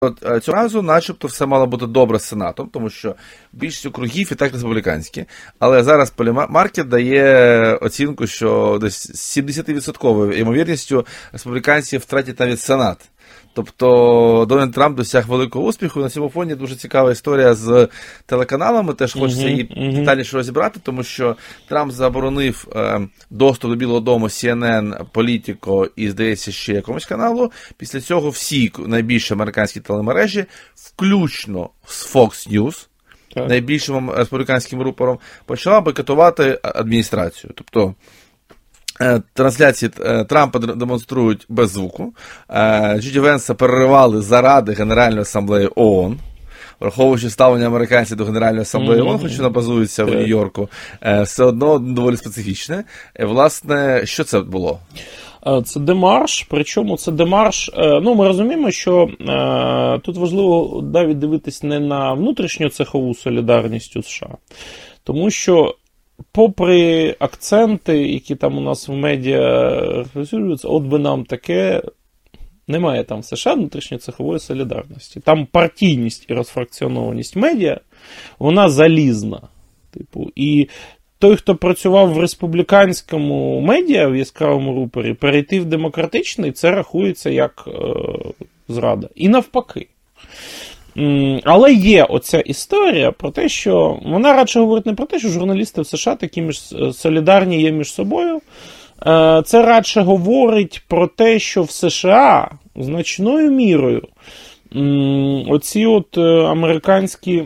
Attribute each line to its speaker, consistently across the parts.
Speaker 1: Цього разу начебто все мало бути добре з Сенатом, тому що більшість округів і так республіканські. Але зараз Полімаркет дає оцінку, що десь 70% ймовірністю республіканці втратять навіть Сенат. Тобто Дональд Трамп досяг великого успіху. На цьому фоні дуже цікава історія з телеканалами. Теж хочеться її детальніше розібрати, тому що Трамп заборонив доступ до Білого дому CNN, Politico і, здається, ще якомусь каналу. Після цього всі найбільші американські телемережі, включно з Fox News, найбільшим республіканським рупором, почала бойкотувати адміністрацію. Тобто трансляції Трампа демонструють без звуку. Джеді Венса переривали заради Генеральної асамблеї ООН, враховуючи ставлення американців до Генеральної асамблеї ООН, хоч вона базується в Нью-Йорку, все одно доволі специфічне. Власне, що це було?
Speaker 2: Це демарш, причому це демарш, ми розуміємо, що тут важливо навіть дивитись не на внутрішню цехову солідарність у США, тому що попри акценти, які там у нас в медіа розповсюджуються, от би нам таке, немає там в США внутрішньої цехової солідарності. Там партійність і розфракціонованість медіа, вона залізна. І той, хто працював в республіканському медіа, в яскравому рупорі, перейти в демократичний, це рахується як зрада. І навпаки. Але є оця історія про те, що вона радше говорить не про те, що журналісти в США такі солідарні є між собою. Це радше говорить про те, що в США значною мірою оці от американські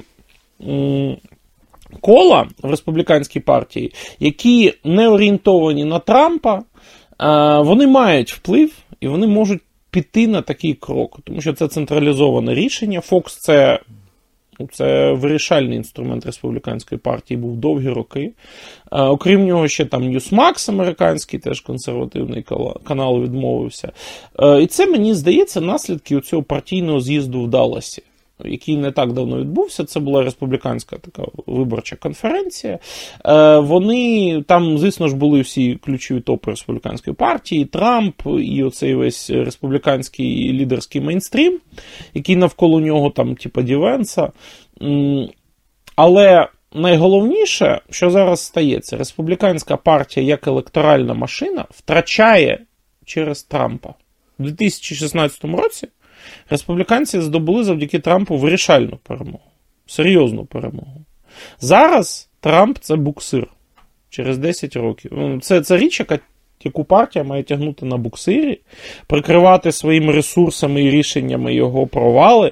Speaker 2: кола в республіканській партії, які не орієнтовані на Трампа, вони мають вплив і вони можуть піти на такий крок, тому що це централізоване рішення. Fox це вирішальний інструмент республіканської партії, був довгі роки. Окрім нього, ще там Newsmax американський, теж консервативний канал, відмовився. І це, мені здається, наслідки цього партійного з'їзду в Далласі, який не так давно відбувся. Це була республіканська така виборча конференція. Вони, там, звісно ж, були всі ключові топи республіканської партії, Трамп і оцей весь республіканський лідерський мейнстрім, який навколо нього, там, типа Ді Венса. Але найголовніше, що зараз стається, республіканська партія як електоральна машина втрачає через Трампа. У 2016 році республіканці здобули завдяки Трампу вирішальну перемогу. Серйозну перемогу. Зараз Трамп – це буксир. Через 10 років. Це річ, яку партія має тягнути на буксирі, прикривати своїми ресурсами і рішеннями його провали,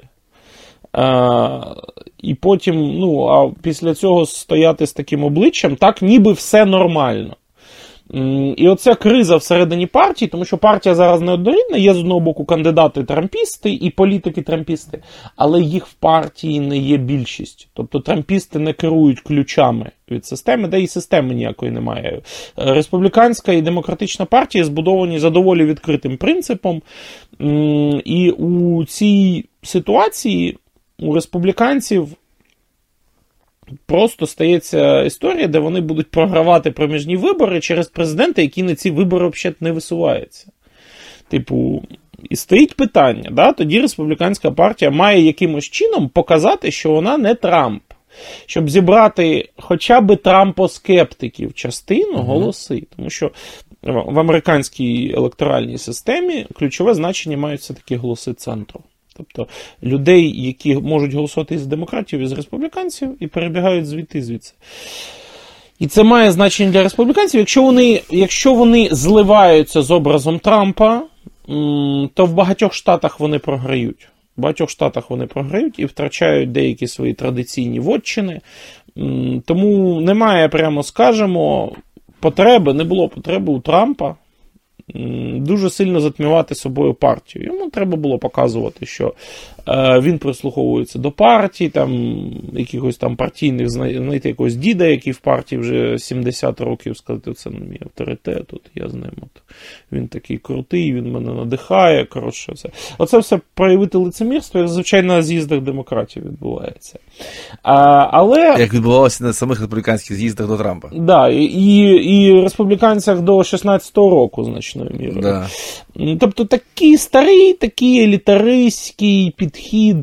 Speaker 2: і потім, а після цього стояти з таким обличчям, так ніби все нормально. І оця криза всередині партії, тому що партія зараз неоднорідна, є з одного боку кандидати-трампісти і політики-трампісти, але їх в партії не є більшість. Тобто трампісти не керують ключами від системи, де і системи ніякої немає. Республіканська і демократична партія збудовані за доволі відкритим принципом, і у цій ситуації у республіканців просто стається історія, де вони будуть програвати проміжні вибори через президента, який на ці вибори взагалі не висувається. І стоїть питання, тоді республіканська партія має якимось чином показати, що вона не Трамп. Щоб зібрати хоча б трампоскептиків частину голоси. Тому що в американській електоральній системі ключове значення мають все-таки голоси центру. Тобто людей, які можуть голосувати із демократів, із республіканців, і перебігають звідси. І це має значення для республіканців. Якщо вони зливаються з образом Трампа, то в багатьох штатах вони програють. В багатьох штатах вони програють і втрачають деякі свої традиційні вотчини. Тому немає, прямо скажемо, не було потреби у Трампа дуже сильно затмівати собою партію. Йому треба було показувати, що він прислуховується до партії, якихось партійних, знайти якогось діда, який в партії вже 70 років, сказати, це мій авторитет, я з ним. Він такий крутий, він мене надихає, все. Оце все проявити лицемірство, як звичайно на з'їздах демократів відбувається. Але...
Speaker 1: Як відбувалося на самих республіканських з'їздах до Трампа.
Speaker 2: І республіканцях до 16-го року, значить. значною мірою.
Speaker 1: Да.
Speaker 2: Тобто такий старий, такий елітаристський підхід